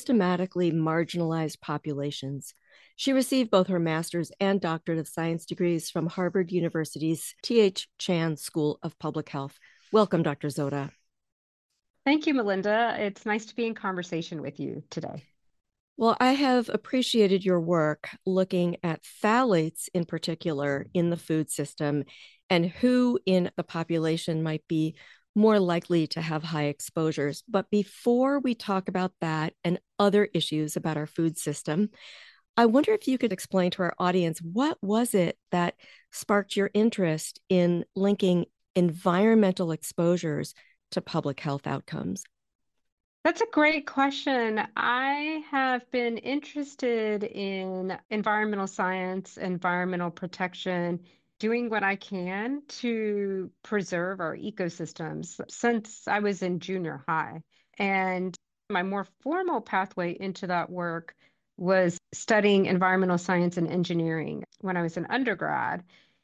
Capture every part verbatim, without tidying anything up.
systematically marginalized populations. She received both her master's and doctorate of science degrees from Harvard University's T H. Chan School of Public Health. Welcome, Doctor Zoda. Thank you, Melinda. It's nice to be in conversation with you today. Well, I have appreciated your work looking at phthalates in particular in the food system and who in the population might be more likely to have high exposures. But before we talk about that and other issues about our food system, I wonder if you could explain to our audience what was it that sparked your interest in linking environmental exposures to public health outcomes? That's a great question. I have been interested in environmental science, environmental protection, doing what I can to preserve our ecosystems since I was in junior high. And my more formal pathway into that work was studying environmental science and engineering when I was an undergrad.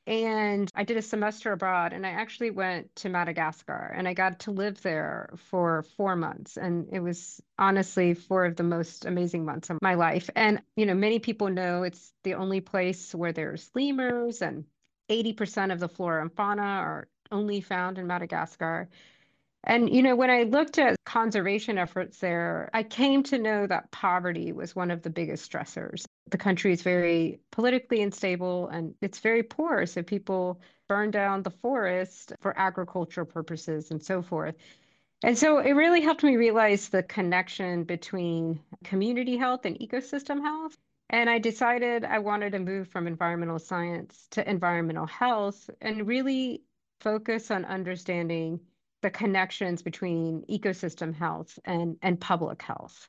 And I did a semester abroad, and I actually went to Madagascar, and I got to live there for four months. And it was honestly four of the most amazing months of my life. And, you know, many people know it's the only place where there's lemurs, and eighty percent of the flora and fauna are only found in Madagascar. And, you know, when I looked at conservation efforts there, I came to know that poverty was one of the biggest stressors. The country is very politically unstable and it's very poor. So people burn down the forest for agricultural purposes and so forth. And so it really helped me realize the connection between community health and ecosystem health. And I decided I wanted to move from environmental science to environmental health and really focus on understanding the connections between ecosystem health and, and public health.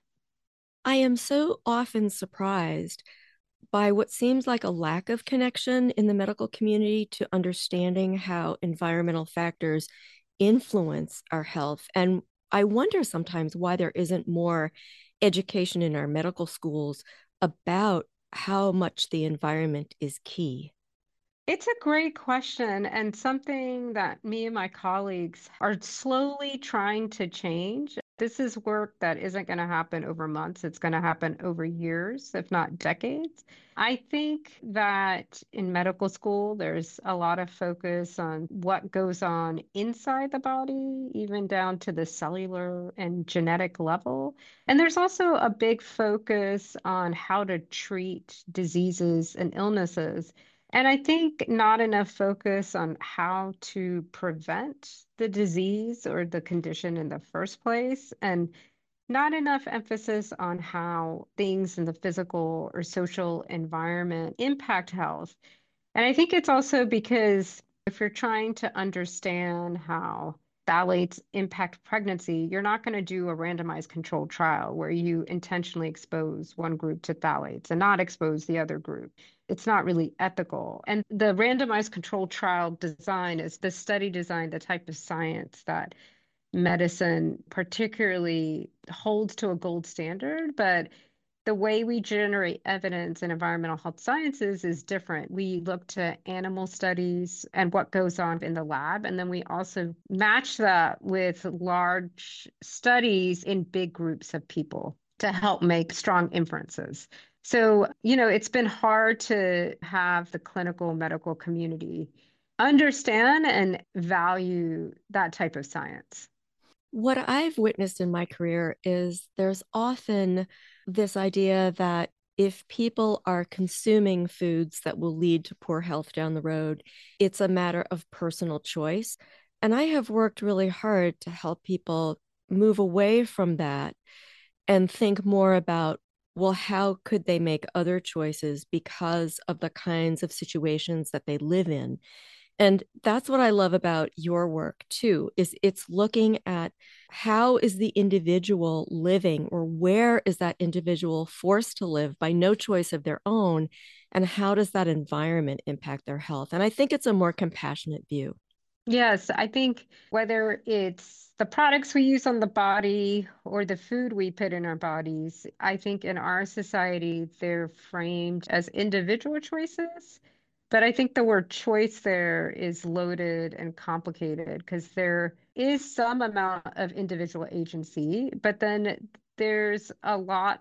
I am so often surprised by what seems like a lack of connection in the medical community to understanding how environmental factors influence our health. And I wonder sometimes why there isn't more education in our medical schools about how much the environment is key. It's a great question and something that me and my colleagues are slowly trying to change. This is work that isn't going to happen over months. It's going to happen over years, if not decades. I think that in medical school, there's a lot of focus on what goes on inside the body, even down to the cellular and genetic level. And there's also a big focus on how to treat diseases and illnesses. And I think not enough focus on how to prevent the disease or the condition in the first place, and not enough emphasis on how things in the physical or social environment impact health. And I think it's also because if you're trying to understand how phthalates impact pregnancy, you're not going to do a randomized controlled trial where you intentionally expose one group to phthalates and not expose the other group. It's not really ethical. And the randomized controlled trial design is the study design, the type of science that medicine particularly holds to a gold standard, but the way we generate evidence in environmental health sciences is different. We look to animal studies and what goes on in the lab, and then we also match that with large studies in big groups of people to help make strong inferences. So, you know, it's been hard to have the clinical medical community understand and value that type of science. What I've witnessed in my career is there's often this idea that if people are consuming foods that will lead to poor health down the road, it's a matter of personal choice. And I have worked really hard to help people move away from that and think more about, well, how could they make other choices because of the kinds of situations that they live in? And that's what I love about your work too, is it's looking at how is the individual living or where is that individual forced to live by no choice of their own, and how does that environment impact their health? And I think it's a more compassionate view. Yes, I think whether it's the products we use on the body or the food we put in our bodies, I think in our society they're framed as individual choices. But I think the word choice there is loaded and complicated because there is some amount of individual agency, but then there's a lot